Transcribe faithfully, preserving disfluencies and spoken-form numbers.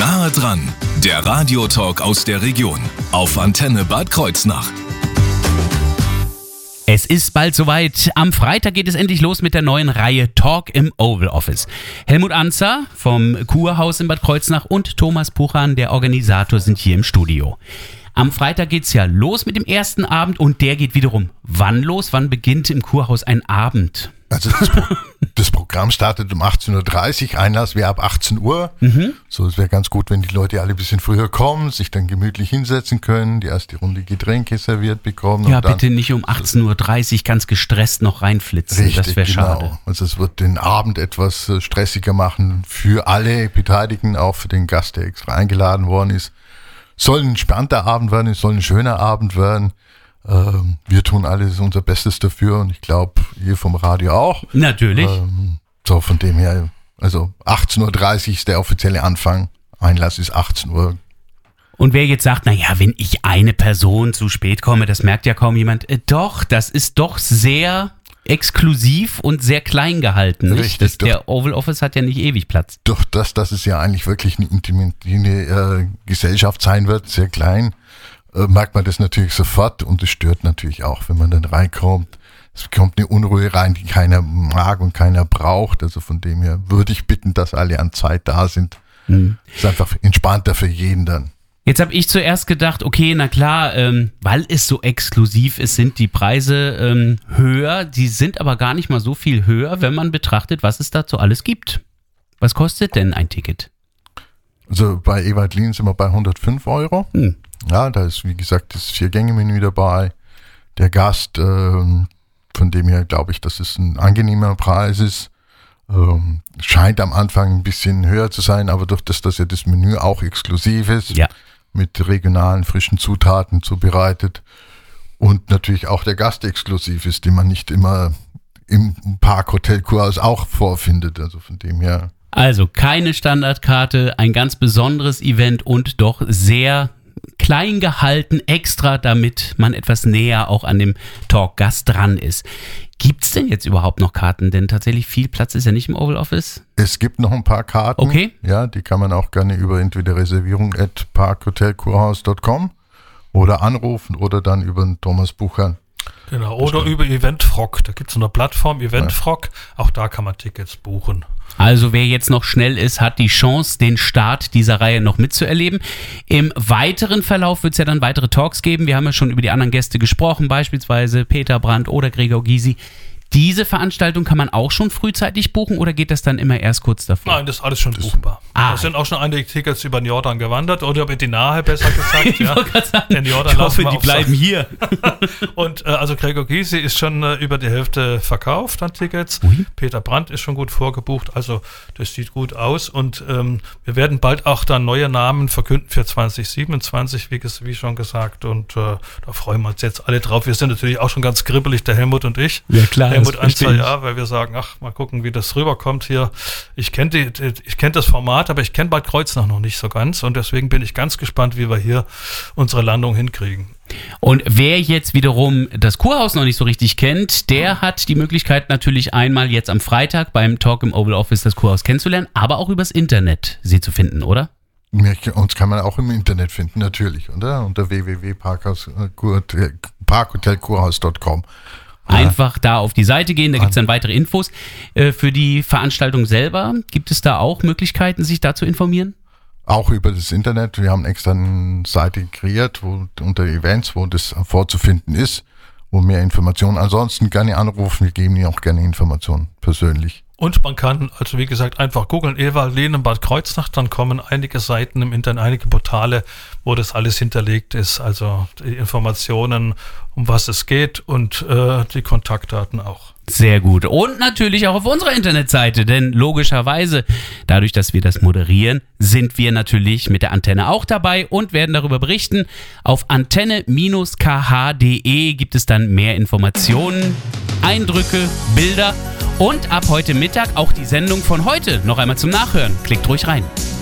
Nahe dran, der Radiotalk aus der Region auf Antenne Bad Kreuznach. Es ist bald soweit. Am Freitag geht es endlich los mit der neuen Reihe Talk im Oval Office. Helmut Anzer vom Kurhaus in Bad Kreuznach und Thomas Puchan, der Organisator, sind hier im Studio. Am Freitag geht's ja los mit dem ersten Abend und der geht wiederum wann los? Wann beginnt im Kurhaus ein Abend? Also das, Pro- das Programm startet um achtzehn Uhr dreißig, Einlass wäre ab achtzehn Uhr. Mhm. So, es wäre ganz gut, wenn die Leute alle ein bisschen früher kommen, sich dann gemütlich hinsetzen können, die erste Runde Getränke serviert bekommen. Ja, und dann, bitte nicht um achtzehn Uhr dreißig ganz gestresst noch reinflitzen, richtig, das wäre genau. schade. Also es wird den Abend etwas stressiger machen für alle Beteiligten, auch für den Gast, der extra eingeladen worden ist. Soll ein entspannter Abend werden, es soll ein schöner Abend werden. Ähm, wir tun alles unser Bestes dafür und ich glaube, ihr vom Radio auch. Natürlich. Ähm, so, von dem her, also achtzehn Uhr dreißig ist der offizielle Anfang. Einlass ist achtzehn Uhr. Und wer jetzt sagt, naja, wenn ich eine Person zu spät komme, das merkt ja kaum jemand. Äh, doch, das ist doch sehr exklusiv und sehr klein gehalten. Nicht? Richtig, Das, doch. der Oval Office hat ja nicht ewig Platz. Durch das, dass es ja eigentlich wirklich eine intime äh, Gesellschaft sein wird, sehr klein, äh, merkt man das natürlich sofort und es stört natürlich auch, wenn man dann reinkommt. Es kommt eine Unruhe rein, die keiner mag und keiner braucht. Also von dem her würde ich bitten, dass alle an Zeit da sind. Mhm. Ist einfach entspannter für jeden dann. Jetzt habe ich zuerst gedacht, okay, na klar, ähm, weil es so exklusiv ist, sind die Preise ähm, höher. Die sind aber gar nicht mal so viel höher, wenn man betrachtet, was es dazu alles gibt. Was kostet denn ein Ticket? Also bei Ewald Lien sind wir bei hundertfünf Euro. Hm. Ja, da ist wie gesagt das Vier-Gänge-Menü dabei. Der Gast, ähm, von dem her glaube ich, dass es ein angenehmer Preis ist. Ähm, scheint am Anfang ein bisschen höher zu sein, aber durch das, dass ja das Menü auch exklusiv ist, ja. mit regionalen, frischen Zutaten zubereitet und natürlich auch der Gast exklusiv ist, den man nicht immer im Parkhotel Kurhaus auch vorfindet. Also von dem her. Also keine Standardkarte, ein ganz besonderes Event und doch sehr klein gehalten, extra, damit man etwas näher auch an dem Talkgast dran ist. Gibt es denn jetzt überhaupt noch Karten? Denn tatsächlich viel Platz ist ja nicht im Oval Office. Es gibt noch ein paar Karten. Okay. Ja, die kann man auch gerne über entweder Reservierung at parkhotelkurhaus punkt com oder anrufen oder dann über den Thomas Puchan. Genau, oder über Eventfrog. Da gibt es eine Plattform, Eventfrog. Auch da kann man Tickets buchen. Also wer jetzt noch schnell ist, hat die Chance, den Start dieser Reihe noch mitzuerleben. Im weiteren Verlauf wird es ja dann weitere Talks geben. Wir haben ja schon über die anderen Gäste gesprochen, beispielsweise Peter Brandt oder Gregor Gysi. Diese Veranstaltung kann man auch schon frühzeitig buchen oder geht das dann immer erst kurz davor? Nein, das ist alles schon das buchbar. Ah. Da sind auch schon einige Tickets über den Jordan gewandert oder über die Nahe, besser gesagt. ich ja. wollte gerade sagen, Den Jordan ich hoffe, lassen wir die auf bleiben sein. hier. Und äh, also Gregor Gysi ist schon äh, über die Hälfte verkauft an Tickets. Ui. Peter Brandt ist schon gut vorgebucht. Also das sieht gut aus. Und ähm, wir werden bald auch dann neue Namen verkünden für zwanzig siebenundzwanzig, wie, ges- wie schon gesagt. Und äh, da freuen wir uns jetzt alle drauf. Wir sind natürlich auch schon ganz kribbelig, der Helmut und ich. Ja klar, Helmut das verstehe Anzer, ich. ja, weil wir sagen, ach, mal gucken, wie das rüberkommt hier. Ich kenne die, die, ich kenne das Format, aber ich kenne Bad Kreuznach noch nicht so ganz und deswegen bin ich ganz gespannt, wie wir hier unsere Landung hinkriegen. Und wer jetzt wiederum das Kurhaus noch nicht so richtig kennt, der hat die Möglichkeit natürlich einmal jetzt am Freitag beim Talk im Oval Office das Kurhaus kennenzulernen, aber auch übers Internet sie zu finden, oder? Uns kann man auch im Internet finden, natürlich, oder? Unter w w w punkt parkhotelkurhaus punkt com. Einfach da auf die Seite gehen, da gibt es dann weitere Infos. Äh, für die Veranstaltung selber, gibt es da auch Möglichkeiten, sich da zu informieren? Auch über das Internet. Wir haben extra eine Seite kreiert, wo unter Events, wo das vorzufinden ist, wo mehr Informationen. Ansonsten gerne anrufen, wir geben Ihnen auch gerne Informationen persönlich. Und man kann, also wie gesagt, einfach googeln, Ewald Lien in Bad Kreuznach, dann kommen einige Seiten im Internet, einige Portale, wo das alles hinterlegt ist, also die Informationen, um was es geht und äh, die Kontaktdaten auch. Sehr gut. Und natürlich auch auf unserer Internetseite, denn logischerweise, dadurch, dass wir das moderieren, sind wir natürlich mit der Antenne auch dabei und werden darüber berichten. Auf antenne Bindestrich k h punkt d e gibt es dann mehr Informationen, Eindrücke, Bilder und ab heute Mittag auch die Sendung von heute noch einmal zum Nachhören. Klickt ruhig rein.